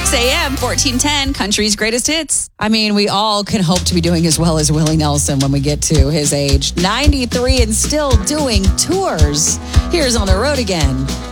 6 a.m., 1410, Country's Greatest Hits. I mean, we all can hope to be doing as well as Willie Nelson when we get to his age. 93 and still doing tours. Here's On the Road Again.